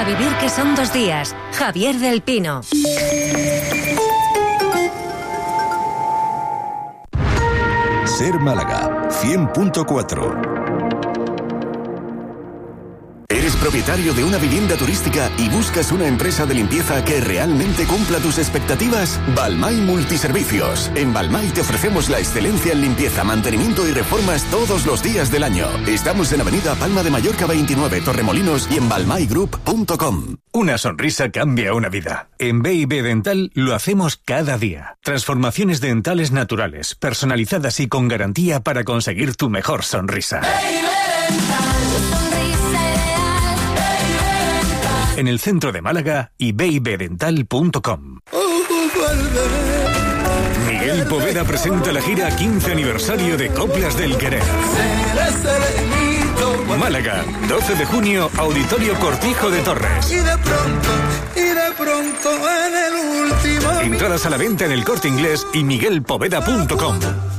A vivir que son 2 días. Javier del Pino. Ser Málaga 100.4. ¿Eres propietario de una vivienda turística y buscas una empresa de limpieza que realmente cumpla tus expectativas? Balmay Multiservicios. En Balmay te ofrecemos la excelencia en limpieza, mantenimiento y reformas todos los días del año. Estamos en Avenida Palma de Mallorca 29, Torremolinos, y en balmaygroup.com. Una sonrisa cambia una vida. En B&B Dental lo hacemos cada día. Transformaciones dentales naturales, personalizadas y con garantía para conseguir tu mejor sonrisa. En el centro de Málaga y babydental.com. Miguel Poveda presenta la gira 15 aniversario de Coplas del Querer. Málaga, 12 de junio, Auditorio Cortijo de Torres. Y de pronto en el último. Entradas a la venta en El Corte Inglés y miguelpoveda.com.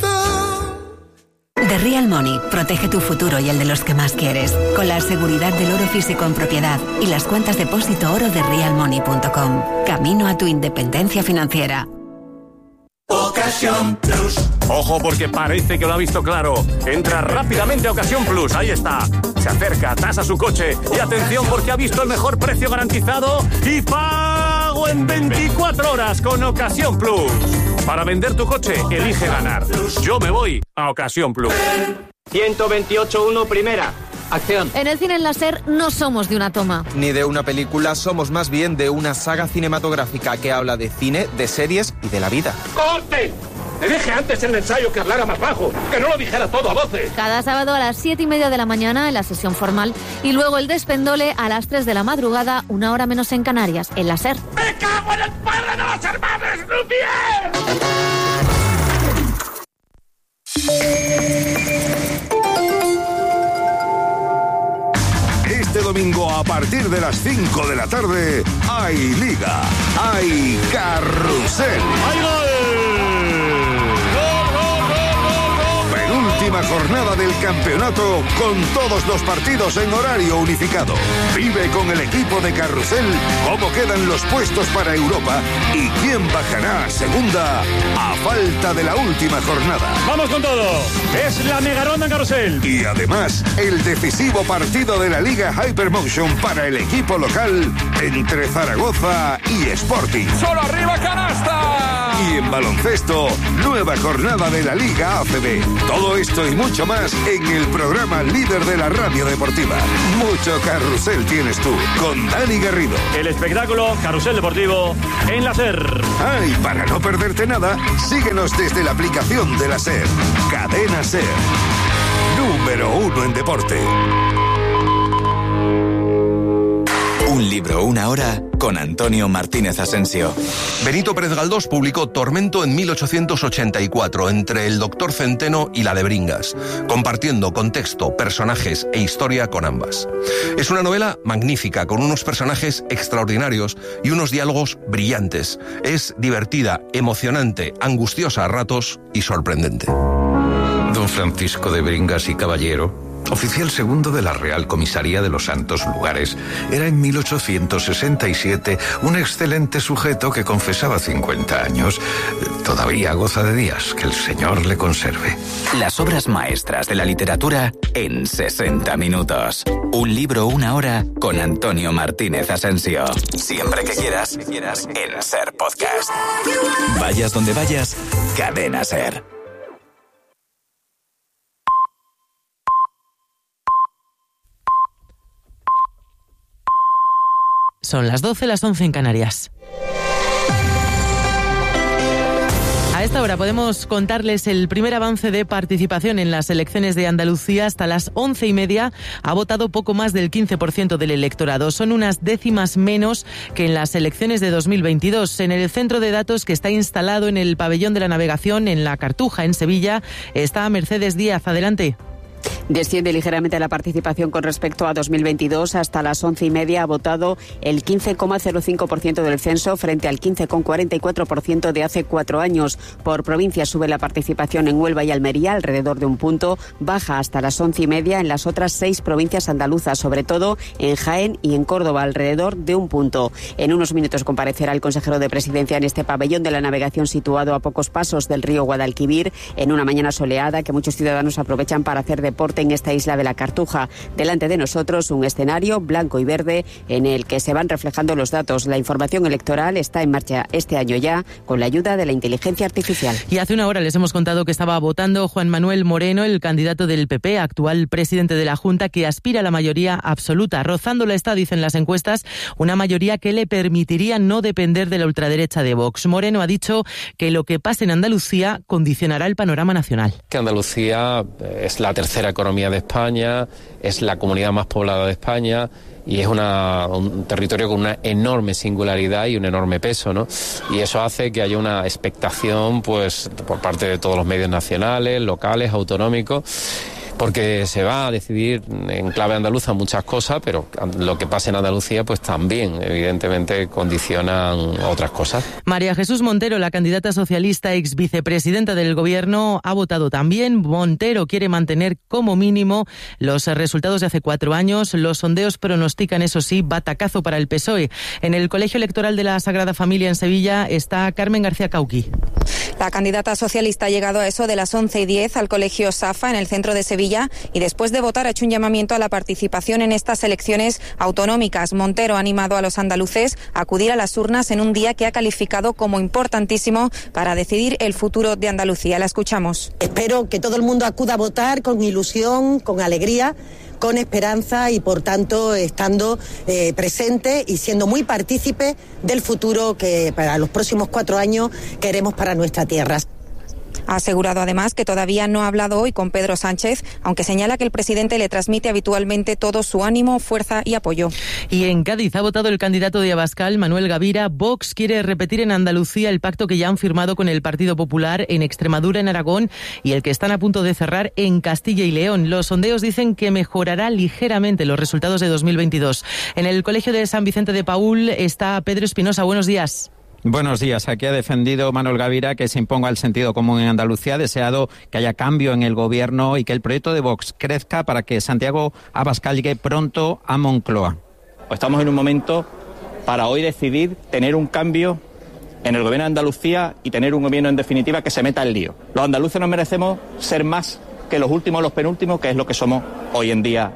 The Real Money protege tu futuro y el de los que más quieres, con la seguridad del oro físico en propiedad y las cuentas depósito oro de realmoney.com. Camino a tu independencia financiera. Ocasión Plus. Ojo, porque parece que lo ha visto claro. Entra rápidamente a Ocasión Plus, ahí está. Se acerca, tasa su coche y atención porque ha visto el mejor precio garantizado y pago en 24 horas con Ocasión Plus. Para vender tu coche, elige ganar. Yo me voy a Ocasión Plus. 128.1 primera. Acción. En el cine en láser no somos de una toma. Ni de una película, somos más bien de una saga cinematográfica que habla de cine, de series y de la vida. ¡Corte! Te dije antes en el ensayo que hablara más bajo, que no lo dijera todo a voces. Cada sábado a las 7:30 de la mañana en la sesión formal y luego el despendole a las 3 de la madrugada, 1 hora menos en Canarias, en la SER. ¡Me cago en el padre de los hermanos Lumière! Este domingo a partir de las 5 de la tarde hay Liga, hay Carrusel. ¡Hay gol! Penúltima jornada del campeonato con todos los partidos en horario unificado. Vive con el equipo de Carrusel cómo quedan los puestos para Europa y quién bajará a segunda a falta de la última jornada. ¡Vamos con todo! ¡Es la mega ronda en Carrusel! Y además, el decisivo partido de la Liga Hypermotion para el equipo local entre Zaragoza y Sporting. ¡Solo arriba canasta! Y en baloncesto, nueva jornada de la Liga ACB. Todo esto y mucho más en el programa líder de la radio deportiva. Mucho Carrusel tienes tú, con Dani Garrido. El espectáculo Carrusel Deportivo en la SER. Ah, y para no perderte nada, síguenos desde la aplicación de la SER. Cadena SER. Número 1 en deporte. Un libro, una hora, con Antonio Martínez Asensio. Benito Pérez Galdós publicó Tormento en 1884, entre el Doctor Centeno y la de Bringas, compartiendo contexto, personajes e historia con ambas. Es una novela magnífica, con unos personajes extraordinarios y unos diálogos brillantes. Es divertida, emocionante, angustiosa a ratos y sorprendente. Don Francisco de Bringas y Caballero, oficial segundo de la Real Comisaría de los Santos Lugares, era en 1867 un excelente sujeto que confesaba 50 años. Todavía goza de días, que el Señor le conserve. Las obras maestras de la literatura en 60 minutos. Un libro, una hora, con Antonio Martínez Asensio. Siempre que quieras, en SER Podcast. Vayas donde vayas, Cadena SER. Son las 12, las 11 en Canarias. A esta hora podemos contarles el primer avance de participación en las elecciones de Andalucía. Hasta las 11:30 ha votado poco más del 15% del electorado. Son unas décimas menos que en las elecciones de 2022. En el centro de datos que está instalado en el pabellón de la navegación en La Cartuja, en Sevilla, está Mercedes Díaz. Adelante. Desciende ligeramente la participación con respecto a 2022. Hasta las 11:30 ha votado el 15,05% del censo frente al 15,44% de hace 4 años. Por provincia sube la participación en Huelva y Almería alrededor de un punto. Baja hasta las 11:30 en las otras 6 provincias andaluzas, sobre todo en Jaén y en Córdoba, alrededor de un punto. En unos minutos comparecerá el consejero de Presidencia en este pabellón de la navegación situado a pocos pasos del río Guadalquivir, en una mañana soleada que muchos ciudadanos aprovechan para hacer deporte en esta isla de la Cartuja. Delante de nosotros un escenario blanco y verde en el que se van reflejando los datos. La información electoral está en marcha este año ya con la ayuda de la inteligencia artificial. Y hace una hora les hemos contado que estaba votando Juan Manuel Moreno, el candidato del PP, actual presidente de la Junta, que aspira a la mayoría absoluta. Rozándola está, dicen las encuestas, una mayoría que le permitiría no depender de la ultraderecha de Vox. Moreno ha dicho que lo que pase en Andalucía condicionará el panorama nacional. Que Andalucía es la tercera economía de España, es la comunidad más poblada de España y es un territorio con una enorme singularidad y un enorme peso, ¿no? Y eso hace que haya una expectación, pues, por parte de todos los medios nacionales, locales, autonómicos, porque se va a decidir en clave andaluza muchas cosas, pero lo que pase en Andalucía pues también evidentemente condicionan otras cosas. María Jesús Montero, la candidata socialista ex vicepresidenta del Gobierno, ha votado también. Montero quiere mantener como mínimo los resultados de hace 4 años. Los sondeos pronostican, eso sí, batacazo para el PSOE. En el Colegio Electoral de la Sagrada Familia en Sevilla está Carmen García Cauqui. La candidata socialista ha llegado a eso de las 11:10 al Colegio Safa en el centro de Sevilla y después de votar ha hecho un llamamiento a la participación en estas elecciones autonómicas. Montero ha animado a los andaluces a acudir a las urnas en un día que ha calificado como importantísimo para decidir el futuro de Andalucía. La escuchamos. Espero que todo el mundo acuda a votar con ilusión, con alegría, con esperanza y, por tanto, estando presente y siendo muy partícipe del futuro que para los próximos 4 años queremos para nuestra tierra. Ha asegurado además que todavía no ha hablado hoy con Pedro Sánchez, aunque señala que el presidente le transmite habitualmente todo su ánimo, fuerza y apoyo. Y en Cádiz ha votado el candidato de Abascal, Manuel Gavira. Vox quiere repetir en Andalucía el pacto que ya han firmado con el Partido Popular en Extremadura, en Aragón, y el que están a punto de cerrar en Castilla y León. Los sondeos dicen que mejorará ligeramente los resultados de 2022. En el Colegio de San Vicente de Paúl está Pedro Espinosa. Buenos días. Buenos días. Aquí ha defendido Manuel Gavira que se imponga el sentido común en Andalucía. Ha deseado que haya cambio en el gobierno y que el proyecto de Vox crezca para que Santiago Abascal llegue pronto a Moncloa. Estamos en un momento para hoy decidir tener un cambio en el gobierno de Andalucía y tener un gobierno en definitiva que se meta en lío. Los andaluces nos merecemos ser más que los últimos, los penúltimos, que es lo que somos hoy en día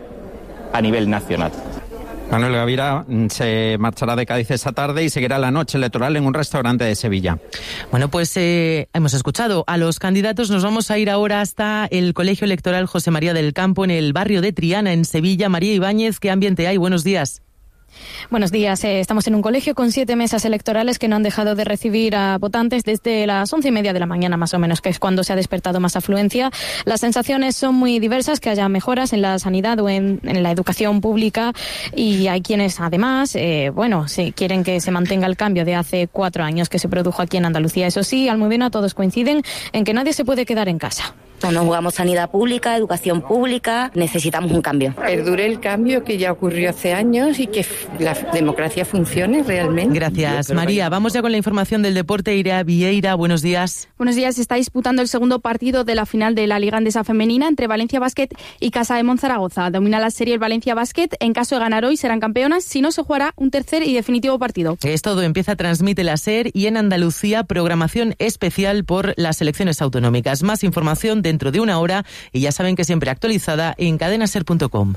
a nivel nacional. Manuel Gavira se marchará de Cádiz esta tarde y seguirá la noche electoral en un restaurante de Sevilla. Bueno, pues hemos escuchado a los candidatos. Nos vamos a ir ahora hasta el Colegio Electoral José María del Campo, en el barrio de Triana, en Sevilla. María Ibáñez, ¿qué ambiente hay? Buenos días. Buenos días. Estamos en un colegio con 7 mesas electorales que no han dejado de recibir a votantes desde las 11:30 de la mañana, más o menos, que es cuando se ha despertado más afluencia. Las sensaciones son muy diversas, que haya mejoras en la sanidad o en la educación pública, y hay quienes además, quieren que se mantenga el cambio de hace 4 años que se produjo aquí en Andalucía. Eso sí, Almudena, todos coinciden en que nadie se puede quedar en casa. Nos jugamos sanidad pública, educación pública, necesitamos un cambio. Perdure el cambio que ya ocurrió hace años y que la democracia funcione realmente. Gracias, María. Vamos ya con la información del deporte. Iria Vieira, buenos días. Buenos días. Se está disputando el segundo partido de la final de la Liga Endesa Femenina entre Valencia Basket y Casa de Monzaragoza. Domina la serie el Valencia Basket. En caso de ganar hoy serán campeonas. Si no, se jugará un tercer y definitivo partido. Es todo. Empieza Transmite la SER y en Andalucía programación especial por las elecciones autonómicas. Más información dentro de una hora y ya saben que siempre actualizada en cadenaser.com.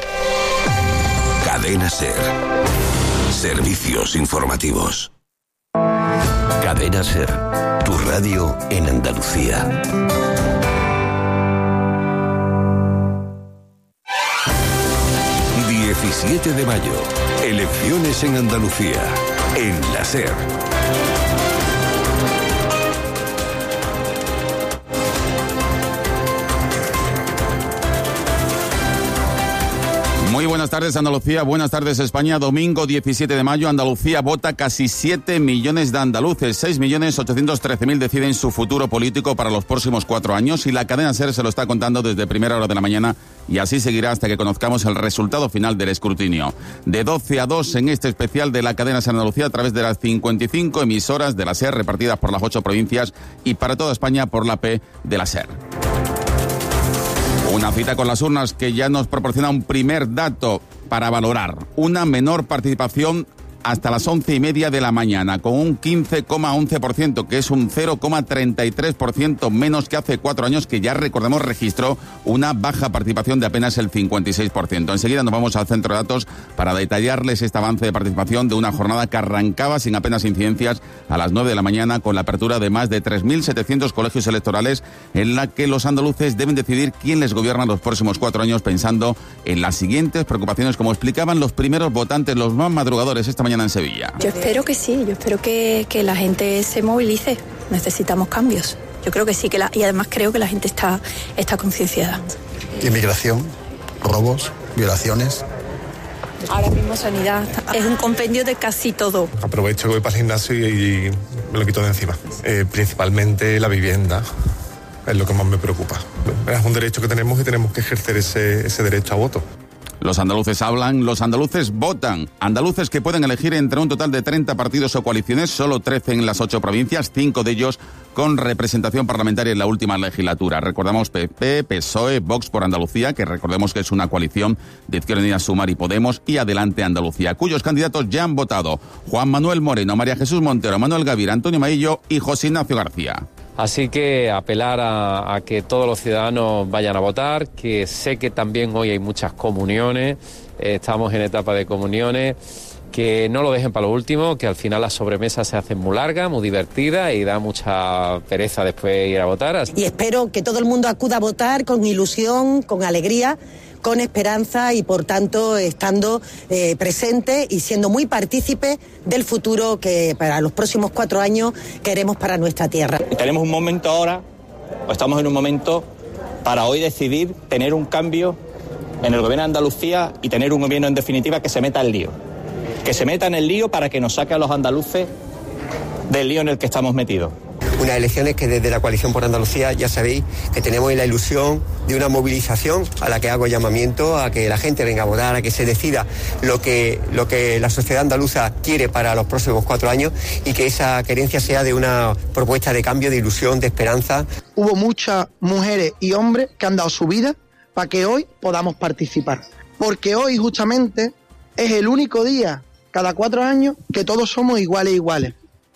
Cadena SER. Servicios informativos. Cadena SER. Tu radio en Andalucía. ...17 de mayo... Elecciones en Andalucía... En la SER. Muy buenas tardes, Andalucía. Buenas tardes, España. Domingo 17 de mayo, Andalucía vota casi 7 millones de andaluces. 6.813.000 deciden su futuro político para los próximos 4 años y la cadena SER se lo está contando desde primera hora de la mañana y así seguirá hasta que conozcamos el resultado final del escrutinio. De 12 a 2 en este especial de la cadena SER Andalucía a través de las 55 emisoras de la SER repartidas por las 8 provincias y para toda España por la P de la SER. Una cita con las urnas que ya nos proporciona un primer dato para valorar. Una menor participación hasta las 11:30 de la mañana, con un 15,11%, que es un 0,33% menos que hace 4 años, que ya recordemos registró una baja participación de apenas el 56%. Enseguida nos vamos al centro de datos para detallarles este avance de participación de una jornada que arrancaba sin apenas incidencias a las 9 de la mañana con la apertura de más de 3.700 colegios electorales en la que los andaluces deben decidir quién les gobierna los próximos 4 años pensando en las siguientes preocupaciones, como explicaban los primeros votantes, los más madrugadores esta mañana en Sevilla. Yo espero que sí, yo espero que la gente se movilice. Necesitamos cambios. Yo creo que sí, y además creo que la gente está concienciada. Inmigración, robos, violaciones. Ahora mismo sanidad es un compendio de casi todo. Aprovecho que voy para el gimnasio y me lo quito de encima. Principalmente la vivienda es lo que más me preocupa. Es un derecho que tenemos y tenemos que ejercer ese derecho a voto. Los andaluces hablan, los andaluces votan. Andaluces que pueden elegir entre un total de 30 partidos o coaliciones, solo 13 en las 8 provincias, 5 de ellos con representación parlamentaria en la última legislatura. Recordamos PP, PSOE, Vox por Andalucía, que recordemos que es una coalición de Izquierda Unida, Sumar y Podemos, y Adelante Andalucía, cuyos candidatos ya han votado: Juan Manuel Moreno, María Jesús Montero, Manuel Gavira, Antonio Maillo y José Ignacio García. Así que apelar a que todos los ciudadanos vayan a votar, que sé que también hoy hay muchas comuniones, estamos en etapa de comuniones, que no lo dejen para lo último, que al final las sobremesas se hacen muy largas, muy divertidas y da mucha pereza después ir a votar. Y espero que todo el mundo acuda a votar con ilusión, con alegría, con esperanza y, por tanto, estando presente y siendo muy partícipe del futuro que para los próximos 4 años queremos para nuestra tierra. Tenemos un momento ahora, o estamos en un momento para hoy decidir tener un cambio en el gobierno de Andalucía y tener un gobierno, en definitiva, que se meta en lío. Que se meta en el lío para que nos saque a los andaluces del lío en el que estamos metidos. Unas elecciones que desde la Coalición por Andalucía ya sabéis que tenemos la ilusión de una movilización a la que hago llamamiento a que la gente venga a votar, a que se decida lo que la sociedad andaluza quiere para los próximos 4 años y que esa querencia sea de una propuesta de cambio, de ilusión, de esperanza. Hubo muchas mujeres y hombres que han dado su vida para que hoy podamos participar. Porque hoy justamente es el único día cada 4 años que todos somos iguales.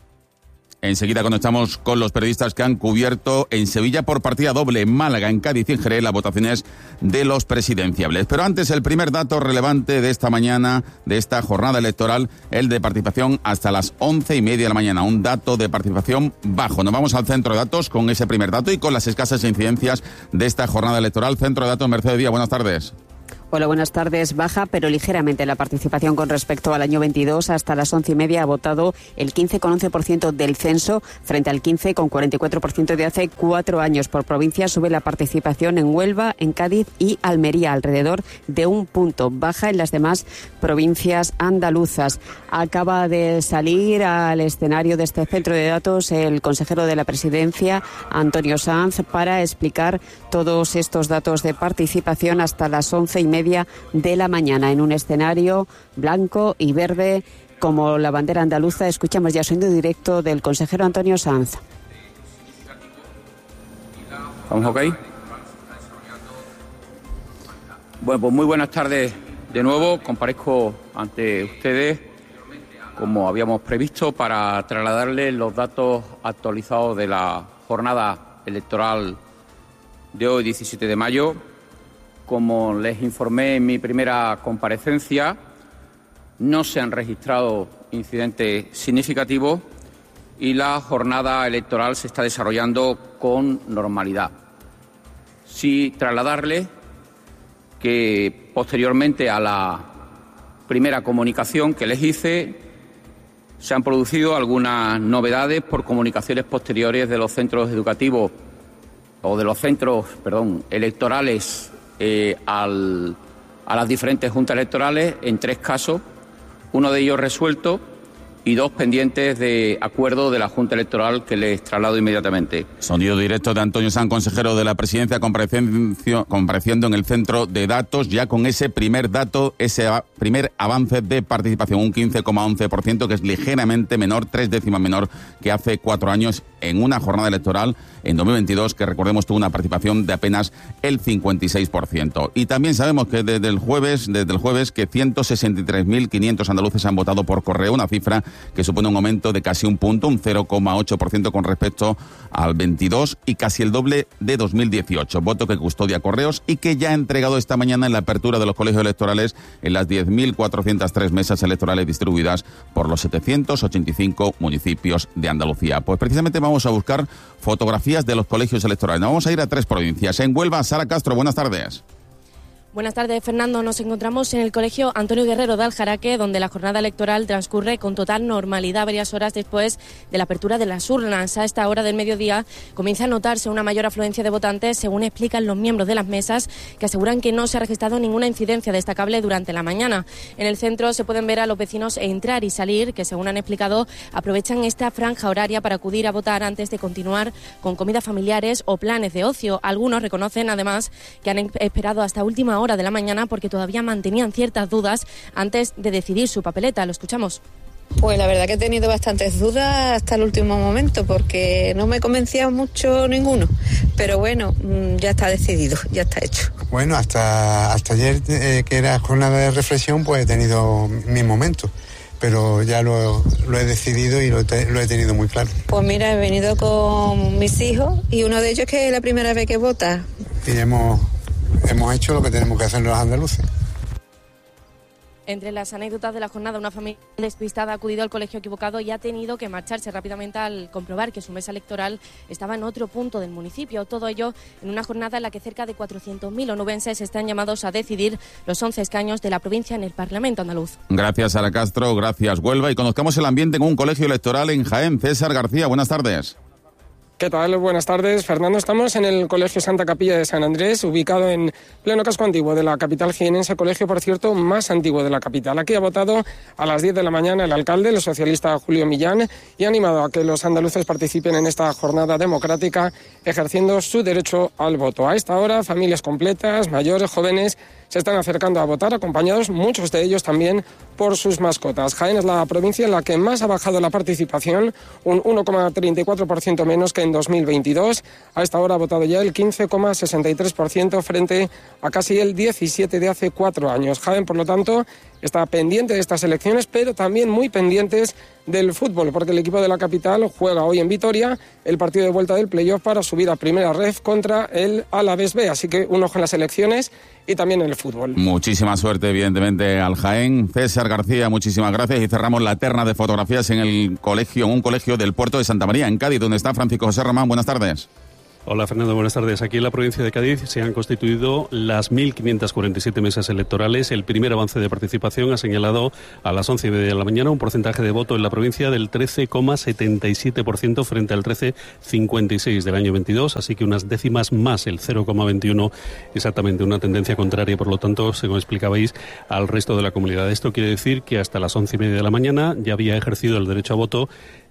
Enseguida conectamos con los periodistas que han cubierto en Sevilla por partida doble, en Málaga, en Cádiz y en Jerez las votaciones de los presidenciables. Pero antes, el primer dato relevante de esta mañana, de esta jornada electoral, el de participación hasta las 11:30 de la mañana. Un dato de participación bajo. Nos vamos al centro de datos con ese primer dato y con las escasas incidencias de esta jornada electoral. Centro de datos, Mercedes Díaz, buenas tardes. Hola, buenas tardes. Baja, pero ligeramente la participación con respecto al año 22. Hasta las 11:30 ha votado el 15,11% del censo frente al 15,44% de hace 4 años. Por provincia sube la participación en Huelva, en Cádiz y Almería, alrededor de 1 punto. Baja en las demás provincias andaluzas. Acaba de salir al escenario de este centro de datos el consejero de la Presidencia, Antonio Sanz, para explicar todos estos datos de participación hasta las 11:30 de la mañana en un escenario blanco y verde como la bandera andaluza. Escuchamos ya sonido directo del consejero Antonio Sanz. ¿Vamos ok? Bueno, pues muy buenas tardes de nuevo. Comparezco ante ustedes, como habíamos previsto, para trasladarles los datos actualizados de la jornada electoral de hoy, 17 de mayo. Como les informé en mi primera comparecencia, no se han registrado incidentes significativos y la jornada electoral se está desarrollando con normalidad. Sí trasladarles que posteriormente a la primera comunicación que les hice, se han producido algunas novedades por comunicaciones posteriores de los centros educativos o de los centros, electorales al a las diferentes juntas electorales en 3 casos, uno de ellos resuelto y 2 pendientes de acuerdo de la Junta Electoral que les traslado inmediatamente. Sonido directo de Antonio Sanz, consejero de la Presidencia, compareciendo en el centro de datos, ya con ese primer dato, ese primer avance de participación, un 15,11%, que es ligeramente menor, 3 décimas menor que hace 4 años en una jornada electoral en 2022, que recordemos tuvo una participación de apenas el 56%. Y también sabemos que desde el jueves que 163.500 andaluces han votado por correo, una cifra que supone un aumento de casi un punto, un 0,8% con respecto al 22 y casi el doble de 2018. Voto que custodia Correos y que ya ha entregado esta mañana en la apertura de los colegios electorales en las 10.403 mesas electorales distribuidas por los 785 municipios de Andalucía. Pues precisamente vamos a buscar fotografías de los colegios electorales. Nos vamos a ir a 3 provincias. En Huelva, Sara Castro, buenas tardes. Buenas tardes, Fernando. Nos encontramos en el Colegio Antonio Guerrero de Aljaraque, donde la jornada electoral transcurre con total normalidad varias horas después de la apertura de las urnas. A esta hora del mediodía comienza a notarse una mayor afluencia de votantes, según explican los miembros de las mesas, que aseguran que no se ha registrado ninguna incidencia destacable durante la mañana. En el centro se pueden ver a los vecinos entrar y salir, que según han explicado, aprovechan esta franja horaria para acudir a votar antes de continuar con comidas familiares o planes de ocio. Algunos reconocen, además, que han esperado hasta última hora de la mañana porque todavía mantenían ciertas dudas antes de decidir su papeleta. Lo escuchamos. Pues la verdad que he tenido bastantes dudas hasta el último momento porque no me convencía mucho ninguno, pero bueno, ya está decidido, ya está hecho. Bueno, hasta ayer que era jornada de reflexión, pues he tenido mis momentos, pero ya lo he decidido y lo he tenido muy claro. Pues mira, he venido con mis hijos y uno de ellos que es la primera vez que vota. Y hemos hecho lo que tenemos que hacer los andaluces. Entre las anécdotas de la jornada, una familia despistada ha acudido al colegio equivocado y ha tenido que marcharse rápidamente al comprobar que su mesa electoral estaba en otro punto del municipio. Todo ello en una jornada en la que cerca de 400.000 onubenses están llamados a decidir los 11 escaños de la provincia en el Parlamento andaluz. Gracias, Sara Castro. Gracias, Huelva. Y conozcamos el ambiente en un colegio electoral en Jaén. César García, buenas tardes. ¿Qué tal? Buenas tardes, Fernando. Estamos en el Colegio Santa Capilla de San Andrés, ubicado en pleno casco antiguo de la capital jienense, colegio, por cierto, más antiguo de la capital. Aquí ha votado a las 10 de la mañana el alcalde, el socialista Julio Millán, y ha animado a que los andaluces participen en esta jornada democrática, ejerciendo su derecho al voto. A esta hora, familias completas, mayores, jóvenes, se están acercando a votar, acompañados, muchos de ellos también, por sus mascotas. Jaén es la provincia en la que más ha bajado la participación, un 1,34% menos que en 2022. A esta hora ha votado ya el 15,63% frente a casi el 17% de hace 4 años. Jaén, por lo tanto, está pendiente de estas elecciones, pero también muy pendientes del fútbol, porque el equipo de la capital juega hoy en Vitoria el partido de vuelta del playoff para subir a primera red contra el Alavés B. Así que un ojo en las elecciones y también en el fútbol. Muchísima suerte, evidentemente, al Jaén. César García, muchísimas gracias. Y cerramos la terna de fotografías en un colegio del puerto de Santa María, en Cádiz, donde está Francisco José Román. Buenas tardes. Hola, Fernando, buenas tardes. Aquí en la provincia de Cádiz se han constituido las 1.547 mesas electorales. El primer avance de participación ha señalado a las 11:30 de la mañana un porcentaje de voto en la provincia del 13,77% frente al 13,56% del año 22, así que unas décimas más, el 0,21%, exactamente una tendencia contraria, por lo tanto, según explicabais, al resto de la comunidad. Esto quiere decir que hasta las 11:30 de la mañana ya había ejercido el derecho a voto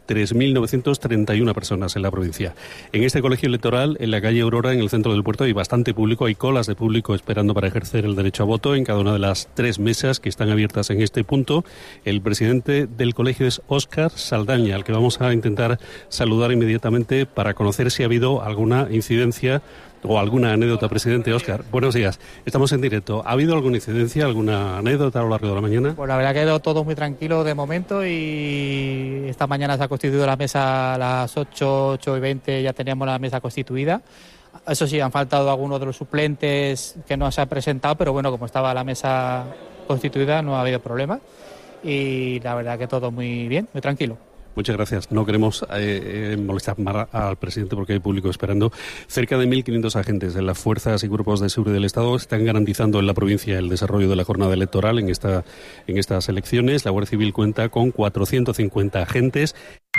3.931 personas en la provincia. En este colegio electoral, en la calle Aurora, en el centro del puerto, hay bastante público, hay colas de público esperando para ejercer el derecho a voto en cada una de las 3 mesas que están abiertas en este punto. El presidente del colegio es Óscar Saldaña, al que vamos a intentar saludar inmediatamente para conocer si ha habido alguna incidencia o alguna anécdota. Presidente Óscar, buenos días. Estamos en directo. ¿Ha habido alguna incidencia, alguna anécdota a lo largo de la mañana? Pues la verdad que ha quedado todo muy tranquilo de momento y esta mañana se ha constituido la mesa a las 8:20, ya teníamos la mesa constituida. Eso sí, han faltado algunos de los suplentes que no se han presentado, pero bueno, como estaba la mesa constituida no ha habido problema y la verdad que todo muy bien, muy tranquilo. Muchas gracias. No queremos molestar más al presidente porque hay público esperando. Cerca de 1.500 agentes de las fuerzas y grupos de seguridad del Estado están garantizando en la provincia el desarrollo de la jornada electoral en estas elecciones. La Guardia Civil cuenta con 450 agentes.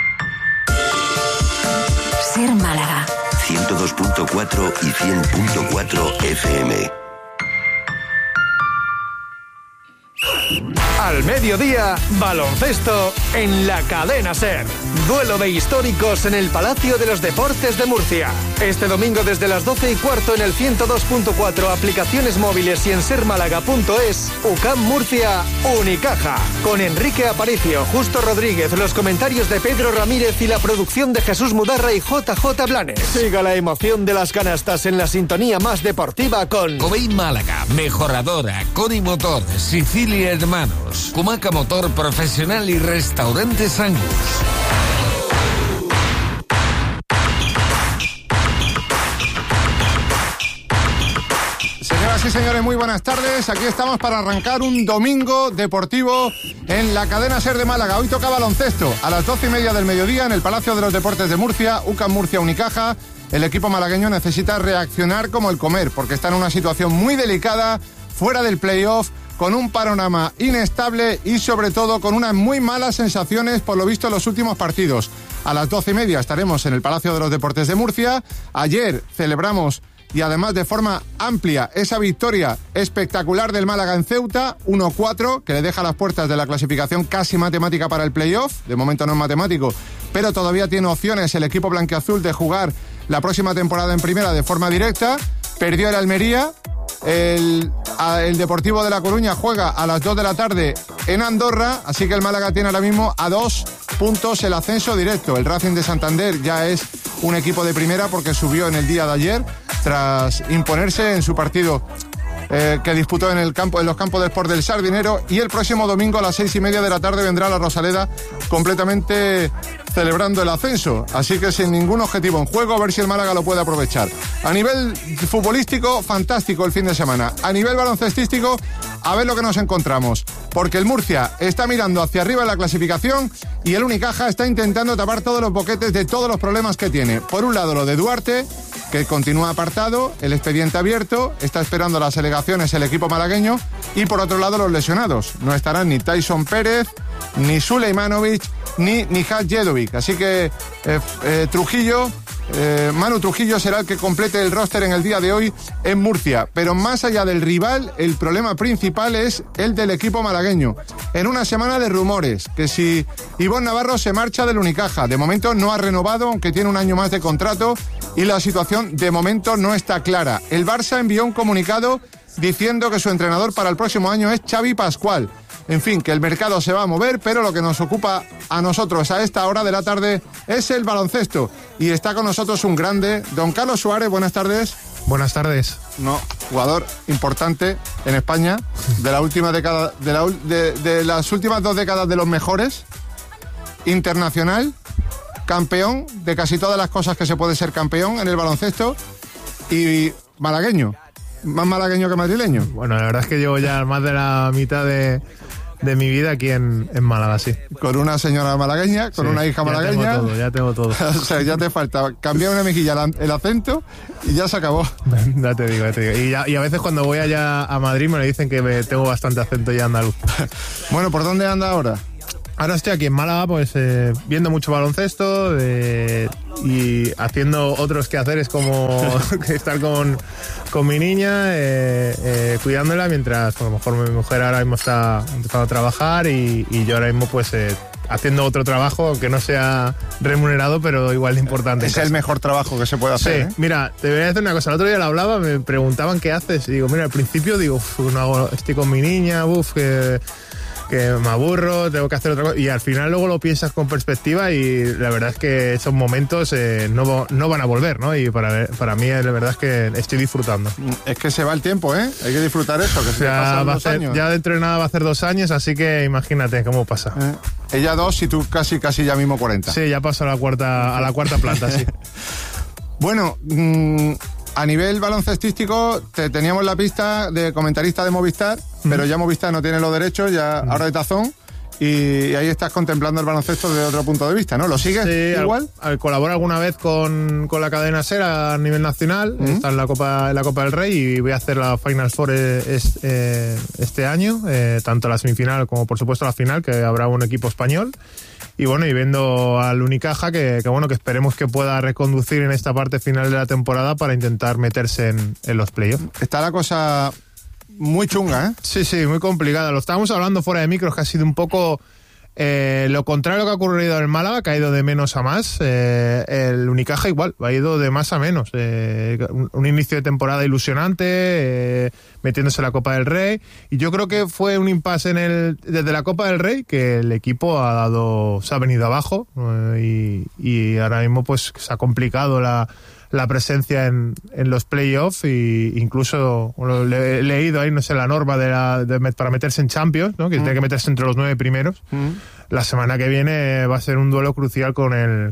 Ser Málaga. 102.4 y 100.4 FM. Al mediodía, baloncesto en la cadena SER. Duelo de históricos en el Palacio de los Deportes de Murcia. Este domingo desde las 12:15 en el 102.4, aplicaciones móviles y en sermálaga.es, UCAM Murcia, Unicaja. Con Enrique Aparicio, Justo Rodríguez, los comentarios de Pedro Ramírez y la producción de Jesús Mudarra y JJ Blanes. Siga la emoción de las canastas en la sintonía más deportiva con Covein Málaga, Mejoradora, Coni Motor, Sicilia Hermanos, Cumaca Motor Profesional y Restaurantes Angus. Señoras y señores, muy buenas tardes. Aquí estamos para arrancar un domingo deportivo en la cadena SER de Málaga. Hoy toca baloncesto a las 12:30 del mediodía en el Palacio de los Deportes de Murcia, UCAM Murcia Unicaja. El equipo malagueño necesita reaccionar como el comer, porque está en una situación muy delicada, fuera del playoff, con un panorama inestable y sobre todo con unas muy malas sensaciones por lo visto en los últimos partidos. A las 12:30 estaremos en el Palacio de los Deportes de Murcia. Ayer celebramos, y además de forma amplia, esa victoria espectacular del Málaga en Ceuta, 1-4, que le deja las puertas de la clasificación casi matemática para el playoff. De momento no es matemático, pero todavía tiene opciones el equipo blanquiazul de jugar la próxima temporada en primera de forma directa. Perdió el Almería. El Deportivo de La Coruña juega a las 2 de la tarde en Andorra, así que el Málaga tiene ahora mismo a 2 puntos el ascenso directo. El Racing de Santander ya es un equipo de primera porque subió en el día de ayer tras imponerse en su partido que disputó en los campos de Sport del Sardinero, y el próximo domingo a las 6:30 de la tarde vendrá la Rosaleda completamente celebrando el ascenso, así que sin ningún objetivo en juego, a ver si el Málaga lo puede aprovechar. A nivel futbolístico, fantástico el fin de semana. A nivel baloncestístico, a ver lo que nos encontramos, porque el Murcia está mirando hacia arriba en la clasificación y el Unicaja está intentando tapar todos los boquetes de todos los problemas que tiene. Por un lado, lo de Duarte, que continúa apartado, el expediente abierto, está esperando las alegaciones el equipo malagueño, y por otro lado los lesionados. No estarán ni Tyson Pérez, ni Suleimanovic, ni Nihad Jedovic, así que Manu Trujillo será el que complete el roster en el día de hoy en Murcia. Pero más allá del rival, el problema principal es el del equipo malagueño. En una semana de rumores, que si Ivonne Navarro se marcha del Unicaja, de momento no ha renovado, aunque tiene un año más de contrato, y la situación de momento no está clara. El Barça envió un comunicado diciendo que su entrenador para el próximo año es Xavi Pascual. En fin, que el mercado se va a mover, pero lo que nos ocupa a nosotros a esta hora de la tarde es el baloncesto. Y está con nosotros un grande, don Carlos Suárez. Buenas tardes. Buenas tardes. Jugador importante en España, de la última década, de las últimas 2 décadas de los mejores, internacional, campeón de casi todas las cosas que se puede ser campeón en el baloncesto, y malagueño. Más malagueño que madrileño. Bueno, la verdad es que llevo ya más de la mitad de mi vida aquí en Málaga, sí. Con una señora malagueña, con una hija malagueña. Ya tengo todo. O sea, ya te falta cambiar una mejilla el acento y ya se acabó. Ya te digo. Y a veces cuando voy allá a Madrid me dicen que tengo bastante acento ya andaluz. Bueno, ¿por dónde anda ahora? Ahora estoy aquí en Málaga, pues viendo mucho baloncesto y haciendo otros quehaceres como estar con mi niña, cuidándola, mientras a lo mejor mi mujer ahora mismo está empezando a trabajar y yo ahora mismo pues haciendo otro trabajo, aunque no sea remunerado, pero igual de importante. Es el mejor trabajo que se puede hacer. Sí, mira, te voy a decir una cosa. El otro día lo hablaba, me preguntaban qué haces y digo, mira, al principio digo, estoy con mi niña, que me aburro, tengo que hacer otra cosa, y al final luego lo piensas con perspectiva y la verdad es que esos momentos no van a volver, ¿no? Y para mí la verdad es que estoy disfrutando. Es que se va el tiempo, ¿eh? Hay que disfrutar eso, que se pasan 2 años. Ya dentro de nada va a hacer 2 años, así que imagínate cómo pasa. Ella 2 y tú casi ya mismo 40. Sí, ya paso a la cuarta planta, sí. Bueno, a nivel baloncestístico teníamos la pista de comentarista de Movistar, pero ya Movistar no tiene los derechos, ya ahora de Dazón, y ahí estás contemplando el baloncesto desde otro punto de vista, ¿no? ¿Lo sigues igual? Colaboro alguna vez con la cadena SER a nivel nacional, está en la Copa del Rey, y voy a hacer la Final Four este año, tanto la semifinal como por supuesto la final, que habrá un equipo español. Y bueno, y viendo al Unicaja que esperemos que pueda reconducir en esta parte final de la temporada para intentar meterse en los playoffs. Está la cosa muy chunga, ¿eh? Sí, muy complicada. Lo estábamos hablando fuera de micros, que ha sido un poco lo contrario que ha ocurrido en el Málaga, que ha ido de menos a más. El Unicaja igual, ha ido de más a menos. Un inicio de temporada ilusionante, metiéndose en la Copa del Rey. Y yo creo que fue un impasse desde la Copa del Rey, que el equipo se ha venido abajo, y ahora mismo pues se ha complicado la presencia en los playoffs, e incluso he leído ahí, no sé, la norma para meterse en Champions, ¿no? Que tiene que meterse entre los 9 primeros. La semana que viene va a ser un duelo crucial con el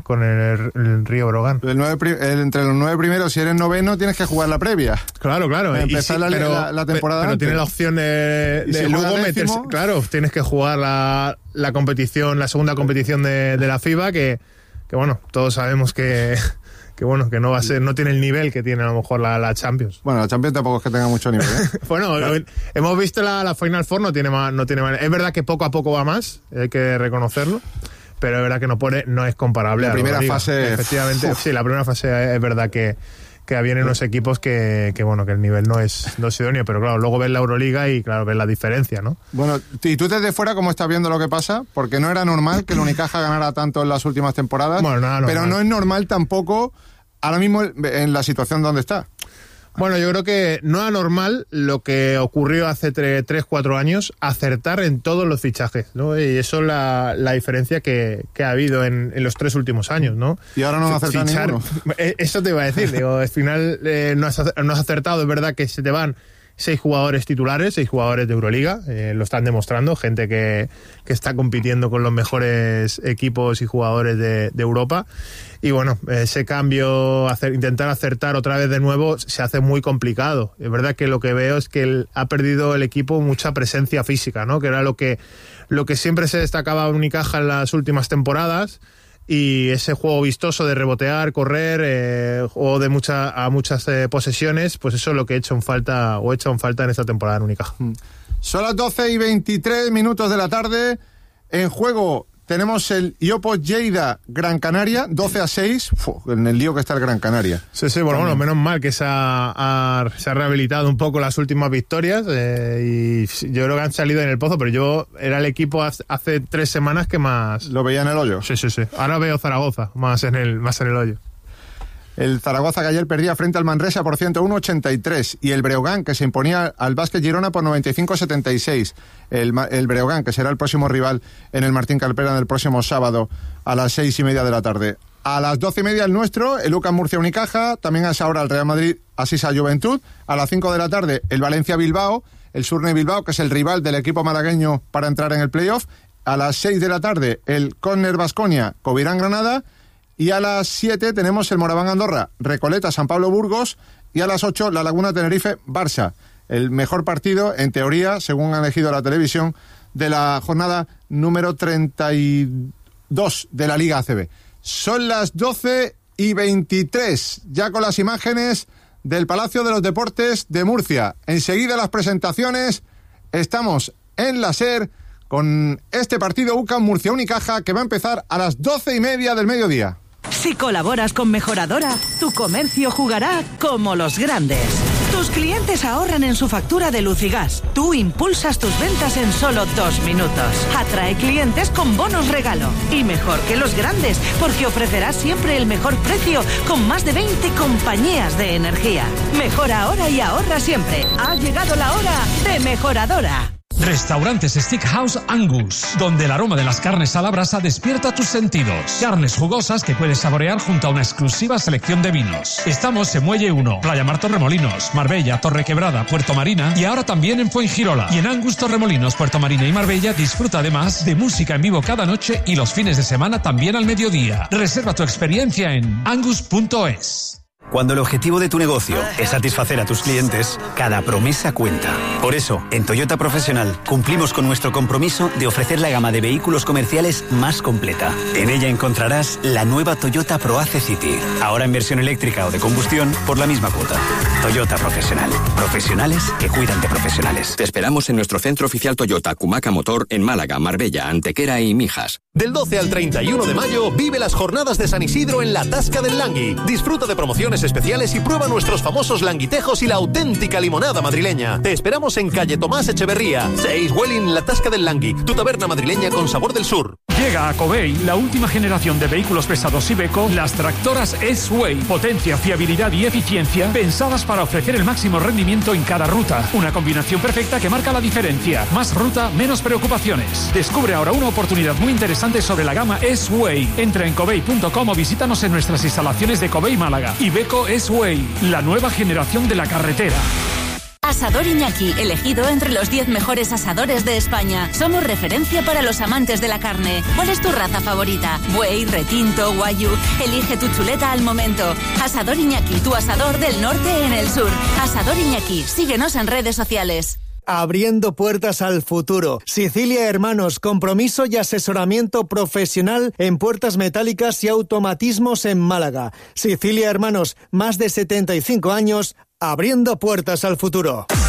Río Brogan. Entre los 9 primeros, si eres noveno, tienes que jugar la previa. Claro. Empezar la temporada. Pero tiene la opción de luego meterse. Claro, tienes que jugar la competición, la segunda competición de la FIBA, que bueno, todos sabemos que no va a ser, no tiene el nivel que tiene a lo mejor la Champions. Bueno, la Champions tampoco es que tenga mucho nivel, ¿eh? Bueno, hemos visto la Final Four, no tiene más. Es verdad que poco a poco va más, hay que reconocerlo, pero es verdad que no es comparable. La primera fase, efectivamente, sí, la primera fase es verdad que vienen unos equipos que el nivel no es idóneo, pero claro, luego ves la Euroliga y claro, ves la diferencia, ¿no? Bueno, y tú desde fuera, ¿cómo estás viendo lo que pasa? Porque no era normal que el Unicaja ganara tanto en las últimas temporadas, pero no es normal tampoco ahora mismo en la situación donde está. Bueno, yo creo que no era normal lo que ocurrió hace 3-4 años, acertar en todos los fichajes, ¿no? Y eso es la diferencia que ha habido en los 3 últimos años, ¿no? Y ahora no ha acertado ninguno. Eso te iba a decir, al final no has acertado. Es verdad que se te van 6 jugadores titulares, 6 jugadores de Euroliga, lo están demostrando, gente que está compitiendo con los mejores equipos y jugadores de Europa. Y bueno, ese cambio, intentar acertar otra vez de nuevo, se hace muy complicado. Es verdad que lo que veo es que ha perdido el equipo mucha presencia física, ¿no? Que era lo que siempre se destacaba en Unicaja en las últimas temporadas. Y ese juego vistoso de rebotear, correr, juego de muchas posesiones, pues eso es lo que he hecho en falta en esta temporada en Unicaja. Son las 12:23 de la tarde. En juego tenemos el Iopos Lleida Gran Canaria, 12-6, en el lío que está el Gran Canaria. Sí, bueno, menos mal que se ha rehabilitado un poco las últimas victorias, y yo creo que han salido en el pozo, pero yo era el equipo hace 3 semanas que más... ¿Lo veía en el hoyo? Sí. Ahora veo Zaragoza, más en el hoyo. El Zaragoza, que ayer perdía frente al Manresa por 101-83, y el Breogán, que se imponía al Básquet Girona por 95-76. El Breogán, que será el próximo rival en el Martín Carpena del próximo sábado a las 6:30 de la tarde. A las 12:30 el nuestro, el UCAM Murcia Unicaja, también a esa hora el Real Madrid Asisa Juventud. A las 5 de la tarde el Valencia Bilbao, el Surne Bilbao, que es el rival del equipo malagueño para entrar en el playoff. A las 6 de la tarde el Córner Baskonia Covirán Granada. Y a las 7 tenemos el Moraván Andorra, Recoleta, San Pablo Burgos. Y a las 8 la Laguna Tenerife, Barça. El mejor partido, en teoría, según ha elegido la televisión, de la jornada número 32 de la Liga ACB. Son las 12:23, ya con las imágenes del Palacio de los Deportes de Murcia. Enseguida las presentaciones. Estamos en la SER con este partido UCAM Murcia Unicaja, que va a empezar a las 12:30 del mediodía. Si colaboras con Mejoradora, tu comercio jugará como los grandes. Tus clientes ahorran en su factura de luz y gas. Tú impulsas tus ventas en solo 2 minutos. Atrae clientes con bonos regalo. Y mejor que los grandes, porque ofrecerás siempre el mejor precio con más de 20 compañías de energía. Mejora ahora y ahorra siempre. Ha llegado la hora de Mejoradora. Restaurantes Steakhouse Angus, donde el aroma de las carnes a la brasa despierta tus sentidos. Carnes jugosas que puedes saborear junto a una exclusiva selección de vinos. Estamos en Muelle 1, Playa Mar Torremolinos, Marbella, Torrequebrada, Puerto Marina y ahora también en Fuengirola. Y en Angus Torremolinos, Puerto Marina y Marbella disfruta además de música en vivo cada noche y los fines de semana también al mediodía. Reserva tu experiencia en angus.es. Cuando el objetivo de tu negocio es satisfacer a tus clientes, cada promesa cuenta. Por eso, en Toyota Profesional cumplimos con nuestro compromiso de ofrecer la gama de vehículos comerciales más completa. En ella encontrarás la nueva Toyota ProAce City, ahora en versión eléctrica o de combustión por la misma cuota. Toyota Profesional. Profesionales que cuidan de profesionales. Te esperamos en nuestro centro oficial Toyota Cumaca Motor en Málaga, Marbella, Antequera y Mijas. Del 12 al 31 de mayo, vive las jornadas de San Isidro en la Tasca del Langui. Disfruta de promociones especiales y prueba nuestros famosos languitejos y la auténtica limonada madrileña. Te esperamos en calle Tomás Echeverría, 6 Welling, la Tasca del Langui, tu taberna madrileña con sabor del sur. Llega a Covey la última generación de vehículos pesados Iveco, las tractoras S-Way. Potencia, fiabilidad y eficiencia pensadas para ofrecer el máximo rendimiento en cada ruta. Una combinación perfecta que marca la diferencia. Más ruta, menos preocupaciones. Descubre ahora una oportunidad muy interesante sobre la gama S-Way. Entra en covey.com o visítanos en nuestras instalaciones de Covey Málaga. Iveco S-Way, la nueva generación de la carretera. Asador Iñaki, elegido entre los 10 mejores asadores de España. Somos referencia para los amantes de la carne. ¿Cuál es tu raza favorita? Buey, retinto, guayú. Elige tu chuleta al momento. Asador Iñaki, tu asador del norte en el sur. Asador Iñaki, síguenos en redes sociales. Abriendo puertas al futuro. Sicilia Hermanos, compromiso y asesoramiento profesional en puertas metálicas y automatismos en Málaga. Sicilia Hermanos, más de 75 años, abriendo puertas al futuro.